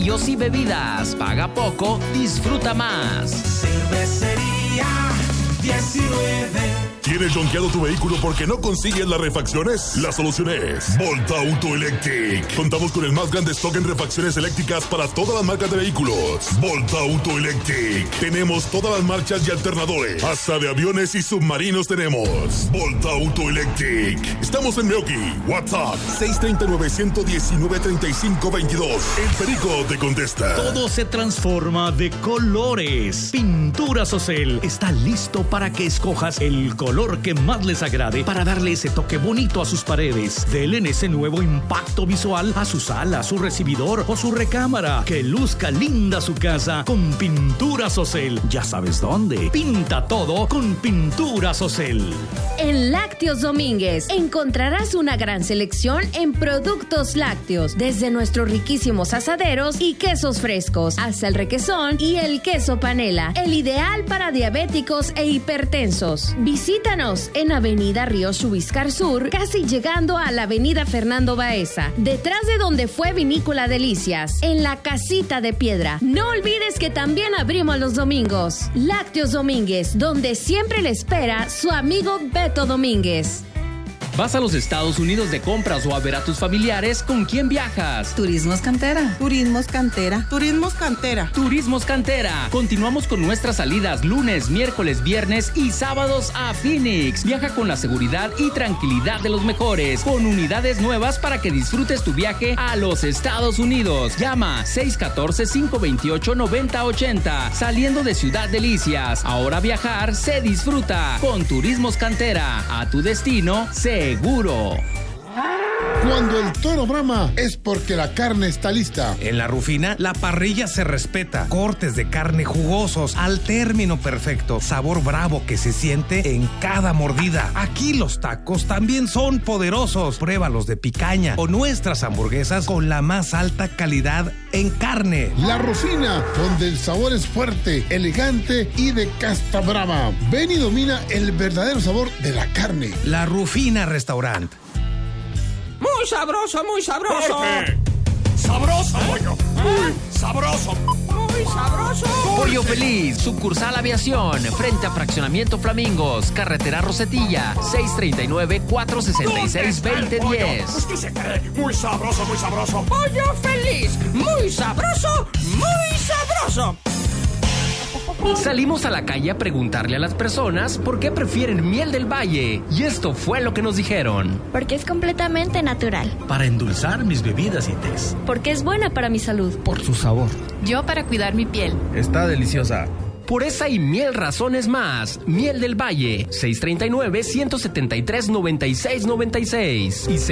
y bebidas. Paga poco, disfruta más. Cervecería 19. ¿Tienes jonqueado tu vehículo porque no consigues las refacciones? La solución es Volta Auto Electric. Contamos con el más grande stock en refacciones eléctricas para todas las marcas de vehículos. Volta Auto Electric. Tenemos todas las marchas y alternadores. Hasta de aviones y submarinos tenemos. Volta Auto Electric. Estamos en Meoqui. WhatsApp 639-119-3522. El Perico te contesta. Todo se transforma de colores. Pinturas Ocel está listo para que escojas el color que más les agrade para darle ese toque bonito a sus paredes. Denle ese nuevo impacto visual a su sala, su recibidor o su recámara. Que luzca linda su casa con Pinturas Ocel. Ya sabes dónde. Pinta todo con Pinturas Ocel. En Lácteos Domínguez encontrarás una gran selección en productos lácteos, desde nuestros riquísimos asaderos y quesos frescos hasta el requesón y el queso panela, el ideal para diabéticos e hipertensos. Visítanos en Avenida Río Chubiscar Sur, casi llegando a la Avenida Fernando Baeza, detrás de donde fue Vinícola Delicias, en la Casita de Piedra. No olvides que también abrimos los domingos. Lácteos Domínguez, donde siempre le espera su amigo Beto Domínguez. ¿Vas a los Estados Unidos de compras o a ver a tus familiares? ¿Con quién viajas? Turismos Cantera. Turismos Cantera. Turismos Cantera. Turismos Cantera. Continuamos con nuestras salidas lunes, miércoles, viernes y sábados a Phoenix. Viaja con la seguridad y tranquilidad de los mejores, con unidades nuevas para que disfrutes tu viaje a los Estados Unidos. Llama 614-528-9080. Saliendo de Ciudad Delicias. Ahora viajar se disfruta con Turismos Cantera. A tu destino seguro. Cuando el toro brama es porque la carne está lista. En La Rufina, la parrilla se respeta. Cortes de carne jugosos al término perfecto. Sabor bravo que se siente en cada mordida. Aquí los tacos también son poderosos. Pruébalos de picaña o nuestras hamburguesas con la más alta calidad en carne. La Rufina, donde el sabor es fuerte, elegante y de casta brava. Ven y domina el verdadero sabor de la carne. La Rufina Restaurant. Muy sabroso, muy sabroso. ¡Jorge! ¡Sabroso, pollo! ¡Muy sabroso! Muy sabroso. Pollo Feliz, sucursal Aviación, frente a Fraccionamiento Flamingos, carretera Rosetilla, 639-466-2010. Pues que se cree, muy sabroso, muy sabroso. Pollo Feliz, muy sabroso, muy sabroso. Salimos a la calle a preguntarle a las personas por qué prefieren miel del valle. Y esto fue lo que nos dijeron. Porque es completamente natural. Para endulzar mis bebidas y tés. Porque es buena para mi salud. Por su sabor. Yo para cuidar mi piel. Está deliciosa. Por esa y mil razones más. Miel del Valle, 639-173-9696 y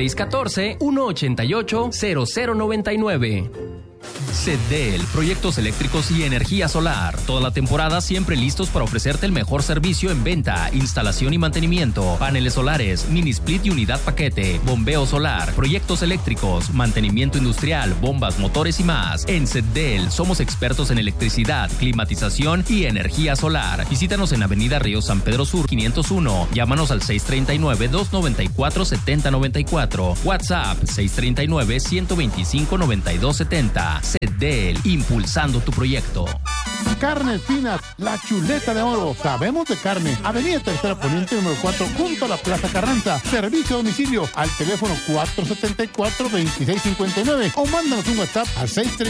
614-188-0099. CEDEL, proyectos eléctricos y energía solar. Toda la temporada siempre listos para ofrecerte el mejor servicio en venta, instalación y mantenimiento. Paneles solares, mini split y unidad paquete, bombeo solar, proyectos eléctricos, mantenimiento industrial, bombas, motores y más. En CEDEL somos expertos en electricidad, climatización y energía solar. Visítanos en Avenida Río San Pedro Sur 501. Llámanos al 639-294-7094. WhatsApp 639-125-9270. CEDEL, impulsando tu proyecto. Carnes Finas, la chuleta de oro. Sabemos de carne. Avenida Tercera Poniente número 4, junto a la Plaza Carranza. Servicio a domicilio al teléfono 474-2659 o mándanos un WhatsApp al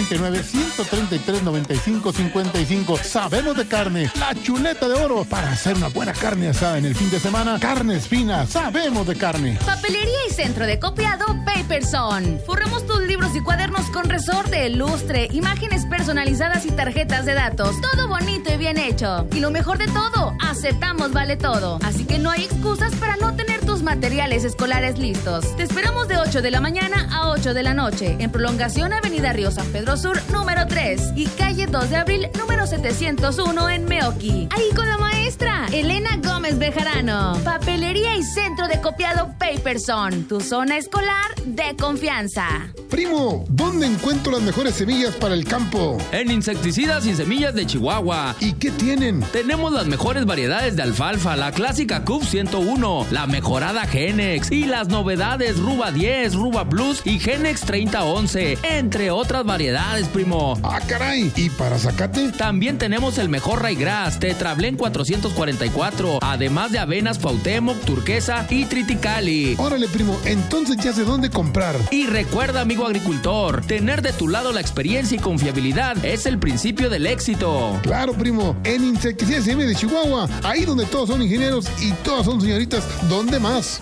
639-133-9555. Sabemos de carne, la chuleta de oro. Para hacer una buena carne asada en el fin de semana, Carnes Finas, sabemos de carne. Papelería y centro de copiado Paperson. Forramos tus libros y cuadernos con resorte, lustre, imágenes personalizadas y tarjetas de datos. Todo bonito y bien hecho. Y lo mejor de todo, aceptamos vale todo. Así que no hay excusas para no tener tus materiales escolares listos. Te esperamos de 8 de la mañana a 8 de la noche. En prolongación Avenida Río San Pedro Sur, número 3. Y calle 2 de Abril, número 701 en Meoqui. Ahí con la maestra. maestra, Elena Gómez Bejarano. Papelería y centro de copiado Paperson, tu zona escolar de confianza. Primo, ¿dónde encuentro las mejores semillas para el campo? En Insecticidas y Semillas de Chihuahua. ¿Y qué tienen? Tenemos las mejores variedades de alfalfa, la clásica CUF 101, la mejorada Genex y las novedades Ruba 10, Ruba Plus y Genex 3011, entre otras variedades, primo. ¡Ah, caray! ¿Y para zacate? También tenemos el mejor Raigrass, Tetrablén 444, además de avenas Cuauhtémoc, Turquesa y Triticali. Órale, primo, entonces ya sé dónde comprar. Y recuerda, amigo agricultor, tener de tu lado la experiencia y confiabilidad es el principio del éxito. Claro, primo, en Insecticidas y Semillas de Chihuahua, ahí donde todos son ingenieros y todas son señoritas, ¿dónde más?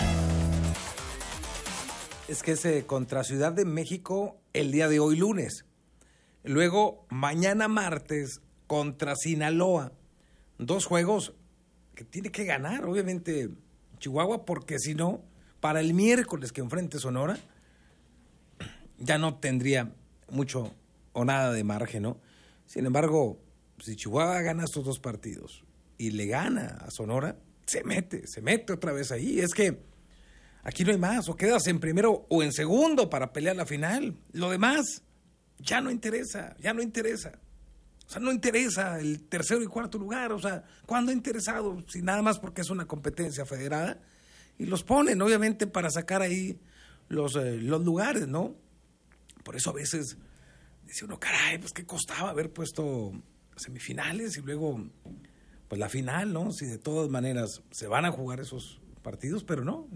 Es que es contra Ciudad de México el día de hoy lunes. Luego, mañana martes, contra Sinaloa. 2 juegos que tiene que ganar, obviamente, Chihuahua, porque si no, para el miércoles que enfrente Sonora, ya no tendría mucho o nada de margen, ¿no? Sin embargo, si Chihuahua gana estos 2 partidos y le gana a Sonora, se mete otra vez ahí. Es que aquí no hay más, o quedas en primero o en segundo para pelear la final. Lo demás ya no interesa. O sea, no interesa el tercero y cuarto lugar. O sea, ¿cuándo ha interesado? Si nada más porque es una competencia federada. Y los ponen, obviamente, para sacar ahí los lugares, ¿no? Por eso a veces dice uno, caray, pues qué costaba haber puesto semifinales y luego pues la final, ¿no? Si de todas maneras se van a jugar esos partidos, pero no.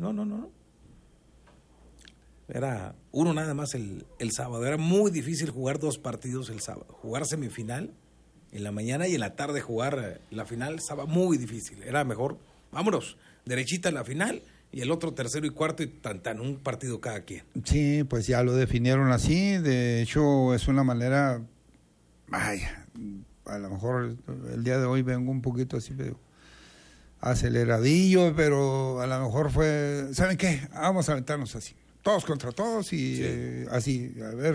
Era uno nada más el sábado. Era muy difícil jugar 2 partidos el sábado. Jugar semifinal en la mañana y en la tarde jugar la final estaba muy difícil. Era mejor, vámonos, derechita en la final y el otro tercero y cuarto y tan un partido cada quien. Sí, pues ya lo definieron así. De hecho, es una manera, vaya, a lo mejor el día de hoy vengo un poquito así, pero aceleradillo, pero a lo mejor fue, ¿saben qué? Vamos a aventarnos así, todos contra todos y sí. Así,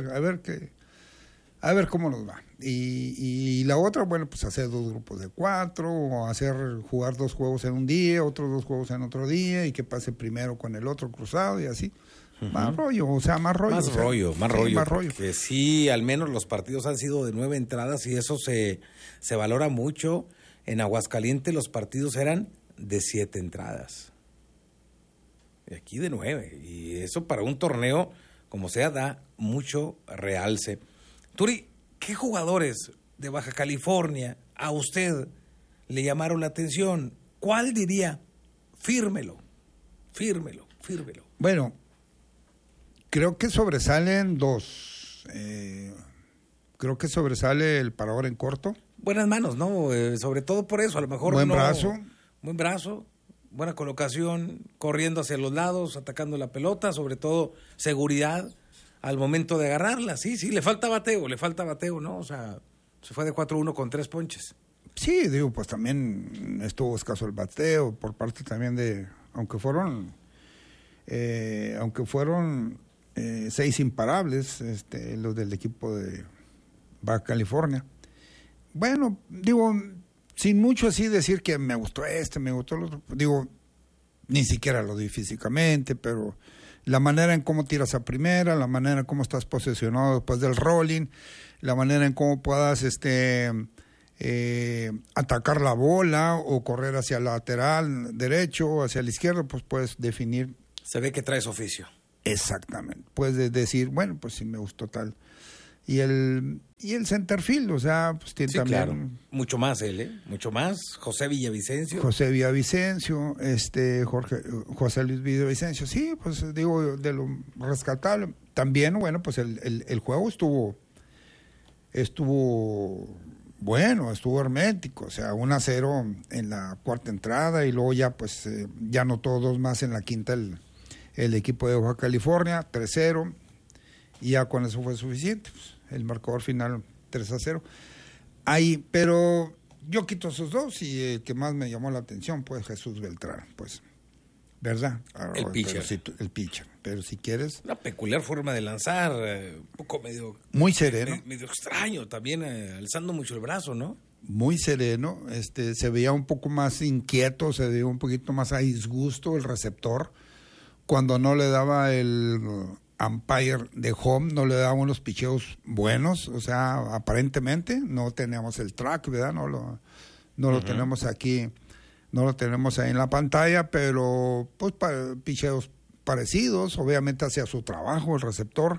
a ver cómo nos va. Y la otra, bueno, pues hacer 2 grupos de 4, o jugar 2 juegos en un día, otros 2 juegos en otro día, y que pase primero con el otro cruzado y así. Uh-huh. Más rollo. Más rollo. Que sí, al menos los partidos han sido de 9 entradas y eso se valora mucho. En Aguascalientes los partidos eran de 7 entradas. Y aquí de 9. Y eso para un torneo, como sea, da mucho realce. Turi, ¿qué jugadores de Baja California a usted le llamaron la atención? ¿Cuál diría? Fírmelo. Bueno, creo que sobresalen 2. Creo que sobresale el parador en corto. Buenas manos, ¿no? Sobre todo por eso, a lo mejor Buen brazo, buena colocación, corriendo hacia los lados, atacando la pelota, sobre todo seguridad al momento de agarrarla. Sí, le falta bateo, ¿no? O sea, se fue de 4-1 con 3 ponches. Sí, digo, pues también estuvo escaso el bateo por parte también de, aunque fueron 6 imparables, los del equipo de Baja California. Bueno, digo, sin mucho así decir que me gustó me gustó el otro, digo, ni siquiera lo di físicamente, pero la manera en cómo tiras a primera, la manera en cómo estás posicionado después del rolling, la manera en cómo puedas atacar la bola o correr hacia el lateral derecho o hacia el izquierdo, pues puedes definir. Se ve que traes oficio. Exactamente. Puedes decir, bueno, pues sí me gustó tal. Y el centerfield, o sea, pues tiene también... Claro. Mucho más él, mucho más. José Villavicencio, José Luis Villavicencio, sí, pues digo, de lo rescatable. También, bueno, pues el juego estuvo bueno, estuvo hermético, o sea, 1-0 en la cuarta entrada y luego ya, pues, ya anotó 2 más en la quinta el equipo de Baja California, 3-0, y ya con eso fue suficiente, pues, el marcador final 3-0. Ahí, pero yo quito esos 2 y el que más me llamó la atención, pues, Jesús Beltrán, pues, ¿verdad? El pitcher. El pitcher, pero si quieres... Una peculiar forma de lanzar, un poco medio... Muy sereno. Medio extraño también, alzando mucho el brazo, ¿no? muy sereno, se veía un poco más inquieto, se veía un poquito más a disgusto el receptor, cuando no le daba el umpire de home, no le daba unos picheos buenos, o sea, aparentemente no teníamos el track, ¿verdad? No lo tenemos aquí, no lo tenemos ahí en la pantalla, pero pues picheos parecidos, obviamente hacía su trabajo el receptor.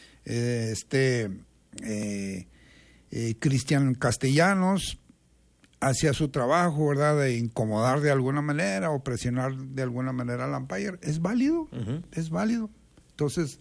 Cristian Castellanos hacía su trabajo, ¿verdad? De incomodar de alguna manera o presionar de alguna manera al umpire. Es válido, es válido. Entonces,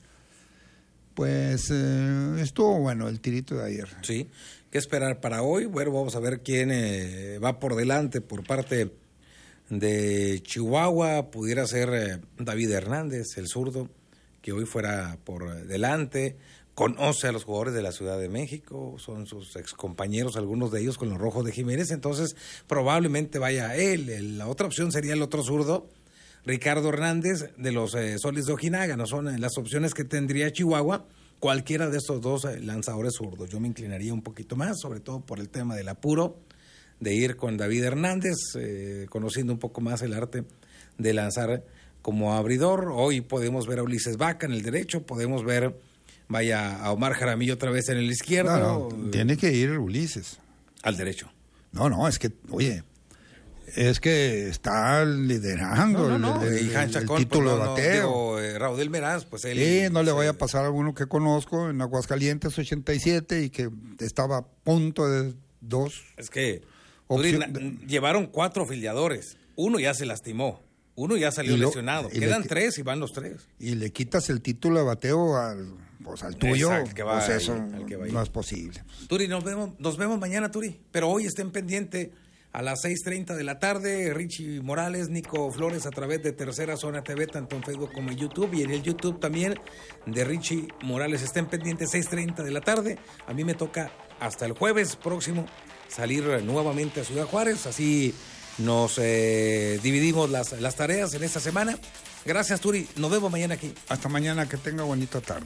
pues estuvo bueno el tirito de ayer. Sí, ¿qué esperar para hoy? Bueno, vamos a ver quién va por delante por parte de Chihuahua. Pudiera ser David Hernández, el zurdo, que hoy fuera por delante. Conoce a los jugadores de la Ciudad de México, son sus excompañeros, algunos de ellos con los Rojos de Jiménez, entonces probablemente vaya él. La otra opción sería el otro zurdo, Ricardo Hernández, de los Soles de Ojinaga. No son las opciones que tendría Chihuahua, cualquiera de estos dos lanzadores zurdos. Yo me inclinaría un poquito más, sobre todo por el tema del apuro, de ir con David Hernández, conociendo un poco más el arte de lanzar como abridor. Hoy podemos ver a Ulises Vaca en el derecho, podemos ver a Omar Jaramillo otra vez en el izquierdo. No, tiene que ir Ulises. Al derecho. No, es que, oye, es que está liderando el título de bateo. Raúl Meraz, pues él... Sí, no le vaya a pasar a alguno que conozco en Aguascalientes 87 y que estaba a punto de 2. Es que llevaron 4 filiadores. Uno ya se lastimó. Uno ya salió lesionado. Quedan 3 y van los 3. Y le quitas el título de bateo al tuyo, pues eso no es posible. Turi, nos vemos mañana, Turi. Pero hoy estén pendientes a las 6:30 de la tarde. Richie Morales, Nico Flores a través de Tercera Zona TV, tanto en Facebook como en YouTube. Y en el YouTube también de Richie Morales. Estén pendientes, 6:30 de la tarde. A mí me toca hasta el jueves próximo salir nuevamente a Ciudad Juárez. Así nos dividimos las tareas en esta semana. Gracias, Turi. Nos vemos mañana aquí. Hasta mañana, que tenga bonita tarde.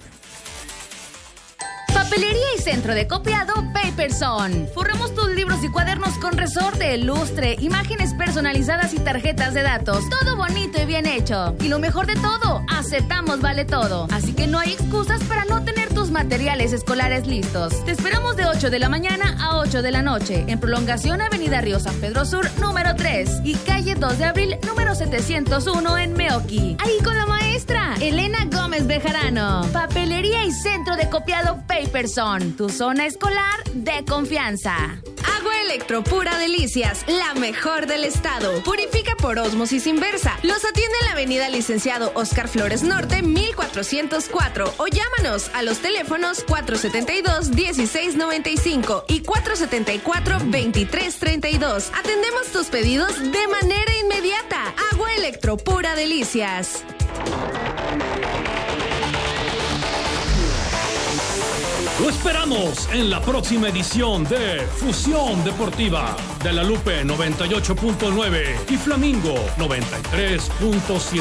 Papelería y centro de copiado Paperson. Forramos tus libros y cuadernos con resorte, lustre, imágenes personalizadas y tarjetas de datos. Todo bonito y bien hecho. Y lo mejor de todo, aceptamos vale todo. Así que no hay excusas para no tener tus materiales escolares listos. Te esperamos de 8 de la mañana a 8 de la noche. En prolongación Avenida Río San Pedro Sur, número 3. Y calle 2 de abril, número 701 en Meoqui. Ahí con la maestra Elena Gómez Bejarano. Papelería y centro de copiado Paperson, tu zona escolar de confianza. Agua Electro Pura Delicias, la mejor del estado. Purifica por ósmosis inversa. Los atiende en la avenida Licenciado Óscar Flores Norte, 1404. O llámanos a los teléfonos 472-1695 y 474-2332. Atendemos tus pedidos de manera inmediata. Agua Electro Pura Delicias. Lo esperamos en la próxima edición de Fusión Deportiva de La Lupe 98.9 y Flamingo 93.7.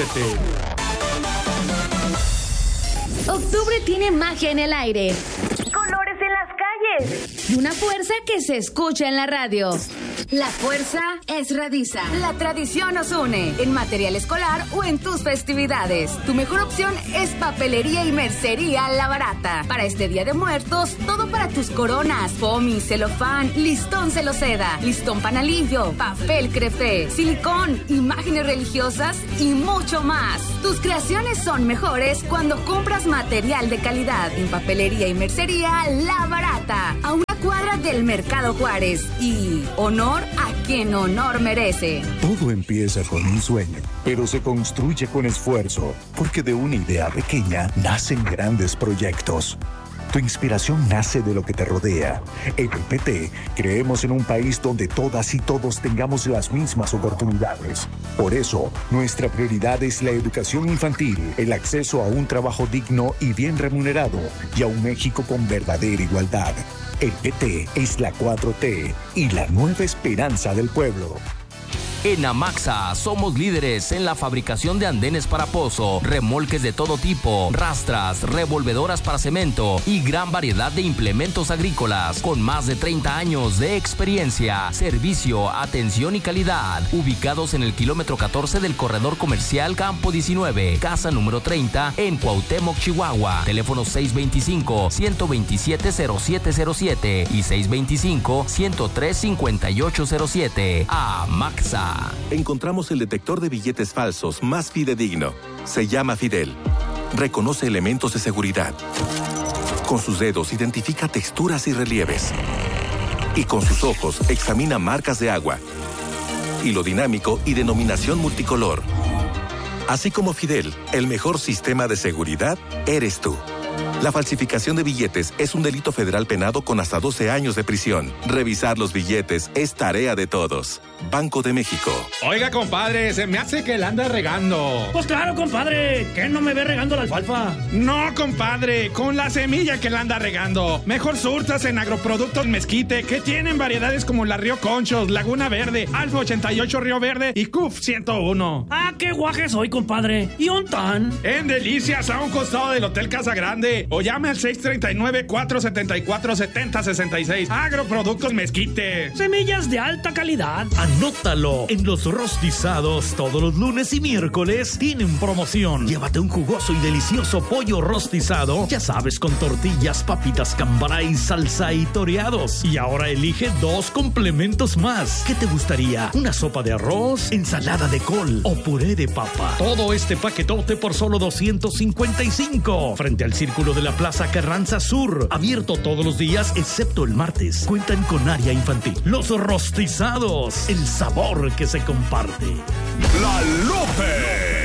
Octubre tiene magia en el aire, colores en las calles y una fuerza que se escucha en la radio. La fuerza es Radiza. La tradición nos une en material escolar o en tus festividades. Tu mejor opción es papelería y mercería La Barata. Para este Día de Muertos, todo para tus coronas, foamy, celofán, listón celoseda, listón panalillo, papel crepé, silicón, imágenes religiosas y mucho más. Tus creaciones son mejores cuando compras material de calidad en papelería y mercería La Barata. A una cuadra del Mercado Juárez. Y honor a quien honor merece. Todo empieza con un sueño, pero se construye con esfuerzo, porque de una idea pequeña nacen grandes proyectos. Tu inspiración nace de lo que te rodea. En el PT creemos en un país donde todas y todos tengamos las mismas oportunidades. Por eso, nuestra prioridad es la educación infantil, el acceso a un trabajo digno y bien remunerado, y a un México con verdadera igualdad. El PT es la 4T y la nueva esperanza del pueblo. En Amaxa somos líderes en la fabricación de andenes para pozo, remolques de todo tipo, rastras, revolvedoras para cemento y gran variedad de implementos agrícolas con más de 30 años de experiencia, servicio, atención y calidad. Ubicados en el kilómetro 14 del corredor comercial Campo 19, casa número 30 en Cuauhtémoc, Chihuahua. Teléfono 625-127-0707 y 625-103-5807. Amaxa. Encontramos el detector de billetes falsos más fidedigno. Se llama Fidel. Reconoce elementos de seguridad. Con sus dedos identifica texturas y relieves. Y con sus ojos examina marcas de agua, hilo dinámico y denominación multicolor. Así como Fidel, el mejor sistema de seguridad eres tú. La falsificación de billetes es un delito federal penado con hasta 12 años de prisión. Revisar los billetes es tarea de todos. Banco de México. Oiga, compadre, se me hace que la anda regando. Pues claro, compadre, ¿qué no me ve regando la alfalfa? No, compadre, con la semilla que la anda regando. Mejor surtas en Agroproductos Mezquite, que tienen variedades como la Río Conchos, Laguna Verde, Alfa 88 Río Verde y CUF 101. Ah, qué guaje soy, compadre. ¿Y un tan? En Delicias, a un costado del Hotel Casa Grande. O llame al 639-474-7066. Agroproductos Mezquite. Semillas de alta calidad. Anótalo. En los rostizados, todos los lunes y miércoles tienen promoción. Llévate un jugoso y delicioso pollo rostizado, ya sabes, con tortillas, papitas cambray, salsa y toreados. Y ahora elige 2 complementos más. ¿Qué te gustaría? ¿Una sopa de arroz, ensalada de col o puré de papa? Todo este paquetote por solo $255. Frente al Círculo de la Plaza Carranza Sur. Abierto todos los días excepto el martes. Cuentan con área infantil. Los rostizados, el sabor que se comparte. La Lupe.